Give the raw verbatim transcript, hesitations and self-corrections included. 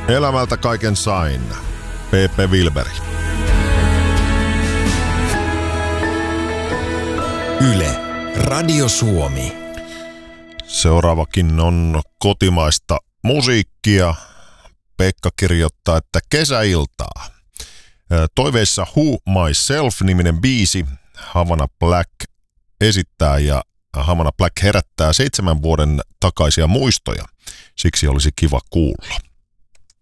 Elämältä kaiken sain. P P Wilberi. Yle, Radio Suomi. Seuraavakin on kotimaista musiikkia. Pekka kirjoittaa, että kesäiltaa. Toiveissa Who Myself-niminen biisi Havana Black esittää ja Havana Black herättää seitsemän vuoden takaisia muistoja. Siksi olisi kiva kuulla.